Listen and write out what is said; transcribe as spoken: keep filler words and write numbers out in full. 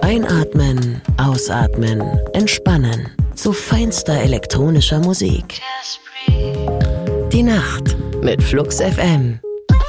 Einatmen, ausatmen, entspannen. Zu feinster elektronischer Musik. Die Nacht mit Flux F M.